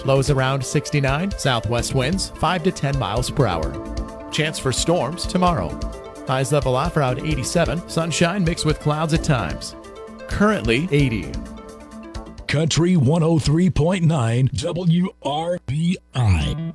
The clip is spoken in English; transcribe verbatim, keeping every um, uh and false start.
Lows around sixty-nine. Southwest winds five to ten miles per hour. Chance for storms tomorrow. Highs level off around eighty-seven. Sunshine mixed with clouds at times. Currently eighty. Country one oh three point nine W R B I.